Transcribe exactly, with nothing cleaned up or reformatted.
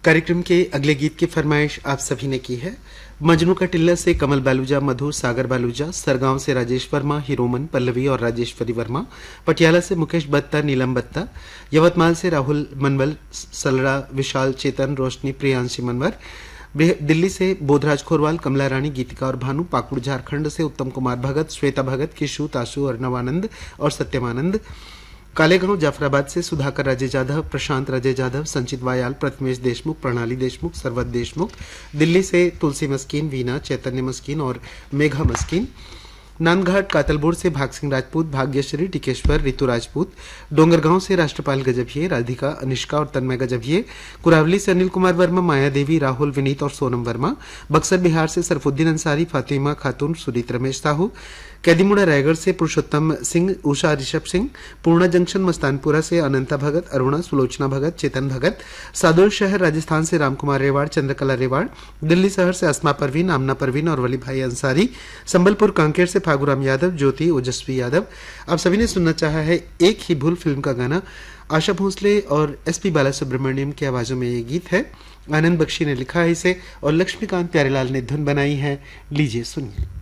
कार्यक्रम के अगले गीत की फरमाइश आप सभी ने की है। मजनू का टिल्ला से कमल बालूजा, मधु, सागर बालूजा, सरगांव से राजेश वर्मा, हीरोमन, पल्लवी और राजेश्वरी वर्मा, पटियाला से मुकेश बत्ता, नीलम बत्ता, यवतमाल से राहुल मनवल, सलरा, विशाल, चेतन, रोशनी, प्रियांशी मनवर, दिल्ली से बोधराज खोरवाल, कमला रानी, गीतिका और भानु, पाकुड़ झारखंड से उत्तम कुमार भगत, श्वेता भगत, किशु, ताशु, अर्णवानंद और सत्यमानंद, कालेगांव जाफराबाद से सुधाकर राजे जाधव, प्रशांत राजे जाधव, संचित वायाल, प्रथमेश देशमुख, प्रणाली देशमुख, सरवत देशमुख, दिल्ली से तुलसी मस्कीन, वीना, चैतन्य मस्कीन और मेघा मस्कीन, नांदघाट कातलबोर से भाग सिंह राजपूत, भाग्यश्री, टिकेश्वर, रितु राजपूत, डोंगरगांव से राष्ट्रपाल गजभिये, राधिका, अनिष्का और तन्मय गजभिये, कुरावली से अनिल कुमार वर्मा, माया देवी, राहुल, विनीत और सोनम वर्मा, बक्सर बिहार से सरफुद्दीन अंसारी, फातिमा खातून, सुरीत रमेश साहू, कैदीमुड़ा रायगढ़ से पुरुषोत्तम सिंह, उषा ऋषभ सिंह, पूर्णा जंक्शन मस्तानपुरा से अनंता भगत, अरुणा, सुलोचना भगत, चेतन भगत, सादुल शहर राजस्थान से रामकुमार रेवाड़, चंद्रकला रेवाड़, दिल्ली शहर से अस्मा परवीन, आमना परवीन और वली भाई अंसारी, संबलपुर कांकेर से फागुराम यादव, ज्योति, ओजस्वी यादव। आप सभी ने सुनना चाहा है एक ही भूल फिल्म का गाना। आशा भोसले और एस पी बाला सुब्रमण्यम की आवाजों में ये गीत है। आनंद बख्शी ने लिखा है इसे और लक्ष्मीकांत प्यारेलाल ने धुन बनाई है। लीजिए सुनिए।